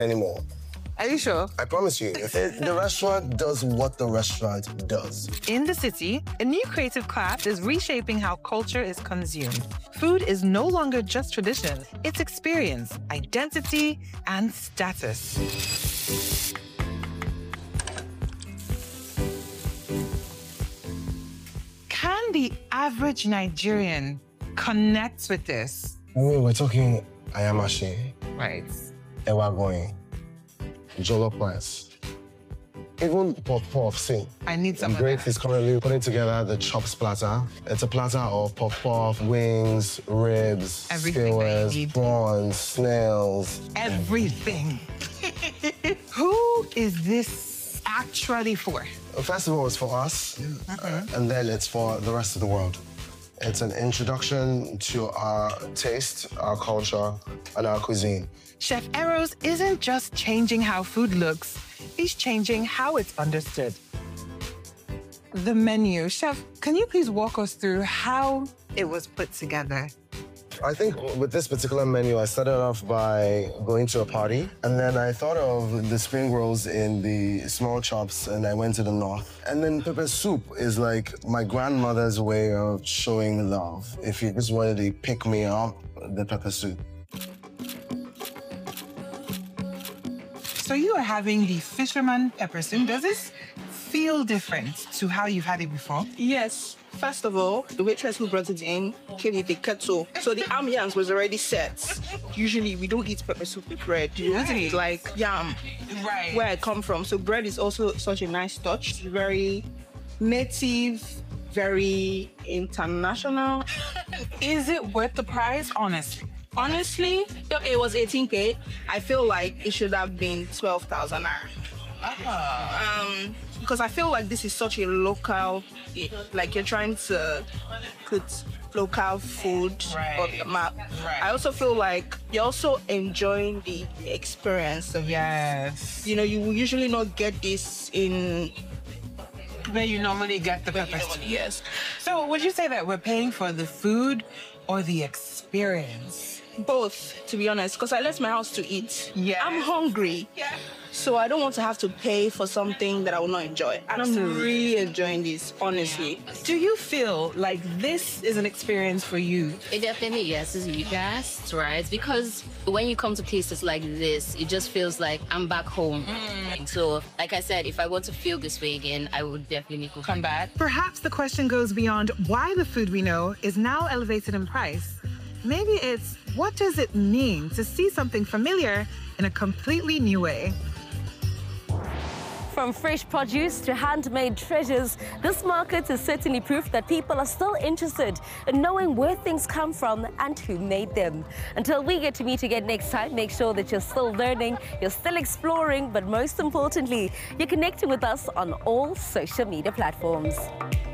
anymore. Are you sure? I promise you. The restaurant does what the restaurant does. In the city, a new creative class is reshaping how culture is consumed. Food is no longer just tradition, it's experience, identity, and status. Can the average Nigerian connect with this? We're talking ayamashi, Right. ewagoyin, jollof rice, even puff-puff, see. I need some of Grace that. is currently putting together the chops platter. It's a platter of puff-puff, wings, ribs, Everything that you skewers, need. prawns, snails. Everything. Who is this actually for? The festival is for us, and then it's for the rest of the world. It's an introduction to our taste, our culture, and our cuisine. Chef Eros isn't just changing how food looks, he's changing how it's understood. The menu. Chef, can you please walk us through how it was put together? I think with this particular menu, I started off by going to a party, and then I thought of the spring rolls in the small chops, and I went to the north. And then pepper soup is like my grandmother's way of showing love. If you just wanted to pick me up, the pepper soup. So you are having the fisherman pepper soup. Does this feel different to how you've had it before? Yes. First of all, the waitress who brought it in came with a kettle. So the ambience was already set. Usually, we don't eat pepper soup with bread. You eat it like yam, Right. where I come from. So bread is also such a nice touch. Very native, very international. Is it worth the price, honestly? Honestly, it was 18K. I feel like it should have been 12,000 naira. Because I feel like this is such a local, like you're trying to put local food on the map. Right. I also feel like you're also enjoying the experience of Yes. You know, you will usually not get this in Where you normally get the pepper soup. yes. So would you say that we're paying for the food or the experience? Both, to be honest, because I left my house to eat. Yeah. I'm hungry. Yeah. So I don't want to have to pay for something that I will not enjoy. And I'm Absolutely. really enjoying this, honestly. Do you feel like this is an experience for you? It definitely yes is you guys, right? Because when you come to places like this, it just feels like I'm back home. So, like I said, if I want to feel this way again, I would definitely come back. Perhaps the question goes beyond why the food we know is now elevated in price. Maybe it's what does it mean to see something familiar in a completely new way? From fresh produce to handmade treasures, this market is certainly proof that people are still interested in knowing where things come from and who made them. Until we get to meet again next time, make sure that you're still learning, you're still exploring, but most importantly, you're connecting with us on all social media platforms.